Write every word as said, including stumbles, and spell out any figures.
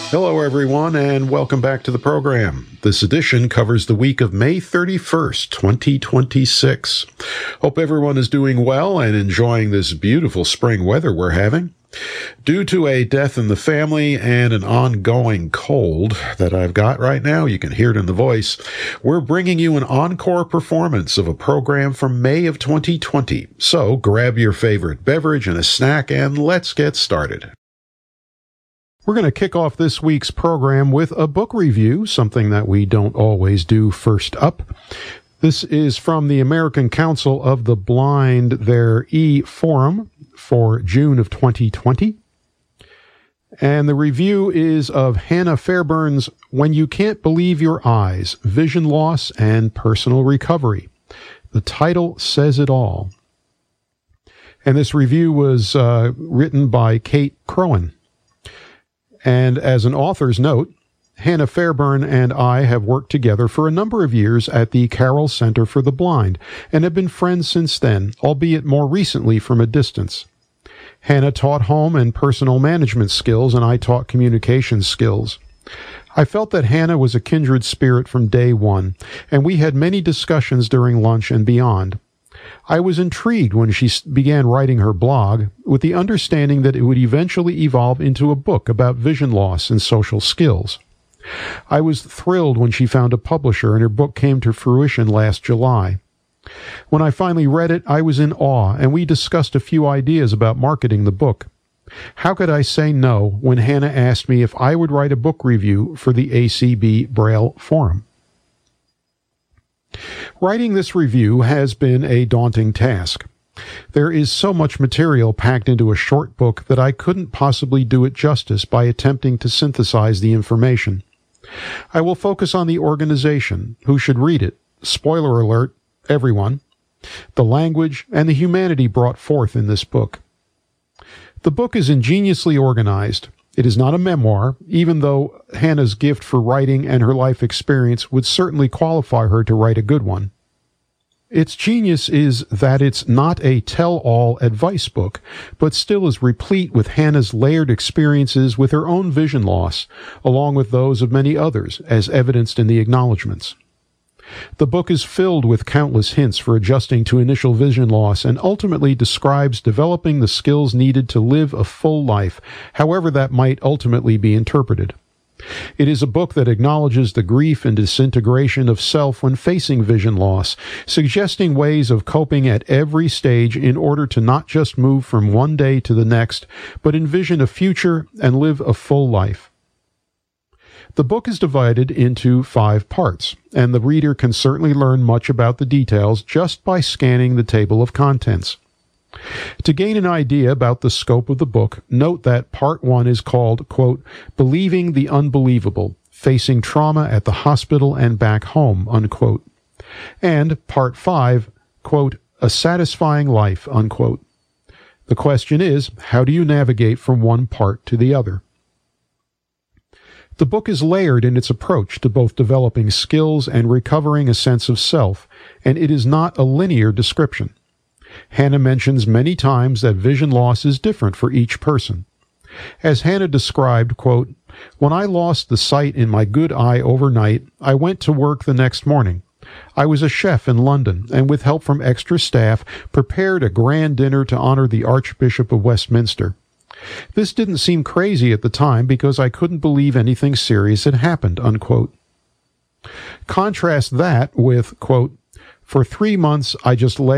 Hello, everyone, and welcome back to the program. This edition covers the week of May thirty-first, twenty twenty-six. Hope everyone is doing well and enjoying this beautiful spring weather we're having. Due to a death in the family and an ongoing cold that I've got right now, you can hear it in the voice, we're bringing you an encore performance of a program from May of twenty twenty. So grab your favorite beverage and a snack and let's get started. We're going to kick off this week's program with a book review, something that we don't always do first up. This is from the American Council of the Blind, their e-forum for June of twenty twenty. And the review is of Hannah Fairbairn's When You Can't Believe Your Eyes, Vision Loss and Personal Recovery. The title says it all. And this review was uh, written by Kate Crowan. And as an author's note, Hannah Fairbairn and I have worked together for a number of years at the Carroll Center for the Blind and have been friends since then, albeit more recently from a distance. Hannah taught home and personal management skills, and I taught communication skills. I felt that Hannah was a kindred spirit from day one, and we had many discussions during lunch and beyond. I was intrigued when she began writing her blog with the understanding that it would eventually evolve into a book about vision loss and social skills. I was thrilled when she found a publisher and her book came to fruition last July. When I finally read it, I was in awe, and we discussed a few ideas about marketing the book. How could I say no when Hannah asked me if I would write a book review for the A C B Braille Forum? Writing this review has been a daunting task. There is so much material packed into a short book that I couldn't possibly do it justice by attempting to synthesize the information. I will focus on the organization, who should read it, spoiler alert, everyone, the language, and the humanity brought forth in this book. The book is ingeniously organized. It is not a memoir, even though Hannah's gift for writing and her life experience would certainly qualify her to write a good one. Its genius is that it's not a tell-all advice book, but still is replete with Hannah's layered experiences with her own vision loss, along with those of many others, as evidenced in the acknowledgments. The book is filled with countless hints for adjusting to initial vision loss and ultimately describes developing the skills needed to live a full life, however that might ultimately be interpreted. It is a book that acknowledges the grief and disintegration of self when facing vision loss, suggesting ways of coping at every stage in order to not just move from one day to the next, but envision a future and live a full life. The book is divided into five parts, and the reader can certainly learn much about the details just by scanning the table of contents. To gain an idea about the scope of the book, note that Part one is called, quote, Believing the Unbelievable, Facing Trauma at the Hospital and Back Home, unquote. And Part five, quote, A Satisfying Life, unquote. The question is, how do you navigate from one part to the other? The book is layered in its approach to both developing skills and recovering a sense of self, and it is not a linear description. Hannah mentions many times that vision loss is different for each person. As Hannah described, quote, When I lost the sight in my good eye overnight, I went to work the next morning. I was a chef in London, and with help from extra staff, prepared a grand dinner to honor the Archbishop of Westminster. This didn't seem crazy at the time because I couldn't believe anything serious had happened, unquote. Contrast that with, quote, For three months I just lay